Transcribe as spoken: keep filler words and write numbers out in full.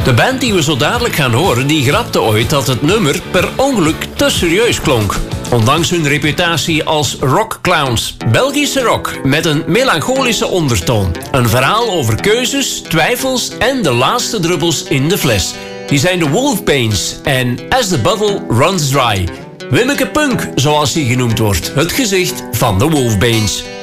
De band die we zo dadelijk gaan horen, die grapte ooit dat het nummer per ongeluk te serieus klonk. Ondanks hun reputatie als rockclowns. Belgische rock met een melancholische ondertoon. Een verhaal over keuzes, twijfels en de laatste druppels in de fles. Die zijn de Wolfpains en As the Bottle Runs Dry. Wimmeke Punk, zoals hij genoemd wordt. Het gezicht van de Wolfpains.